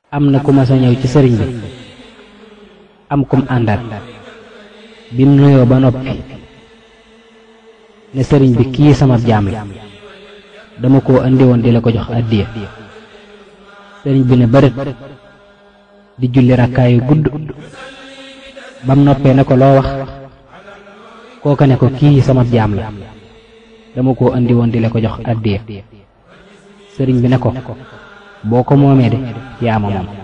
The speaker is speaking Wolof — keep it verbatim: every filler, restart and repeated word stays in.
am na ku ma sa ñëw ci sëriñ bi am kum àndaat bi mu nuyoo ba noppi ne sëriñ bi kii sama jaam la dama koo andi woon di la ko jox addiya. sëriñ bi ne bërit di julli rakkaayu gudd bam noppee ne ko loo wax kooka ne ko kii sama jaam la dama koo andi woon di la ko jox addiya. sëriñ bi ne ko boo ko moomee de yaa ma moom.